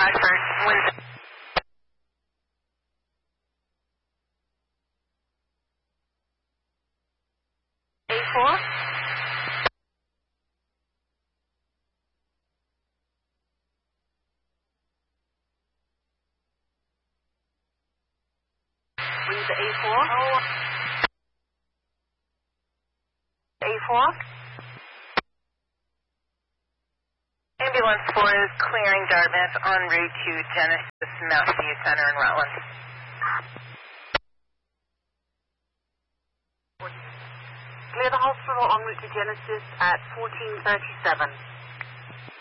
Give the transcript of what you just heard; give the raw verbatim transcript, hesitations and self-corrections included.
Rockford, Windsor. A four. Windsor A four. Oh. A four. Ambulance four is clearing Dartmouth en route to Genesis Massey Center in Rutland. Clear the hospital en route to Genesis at fourteen thirty-seven.